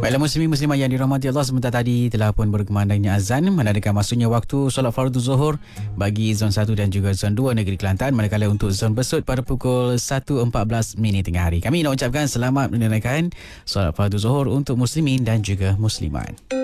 Baiklah muslimin-muslimat yang dirahmati Allah, sebentar tadi telah pun berkumandangnya azan menandakan masuknya waktu solat fardu zuhur bagi zon 1 dan juga zon 2 negeri Kelantan, manakala untuk zon Besut pada pukul 1.14 tengah hari. Kami nak ucapkan selamat menunaikan solat fardu zuhur untuk muslimin dan juga muslimat.